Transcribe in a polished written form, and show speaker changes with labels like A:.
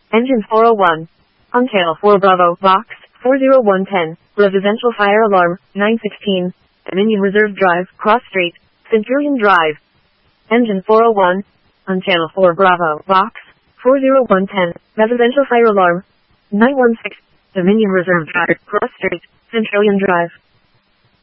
A: Engine 401. On channel 4 Bravo, Box 40110. Residential fire alarm 916. Dominion Reserve Drive, Cross Street, Centurion Drive. Engine 401. On channel 4 Bravo, Box 40110. Residential fire alarm 916. Dominion Reserve Drive, Cross Street, Centurion Drive.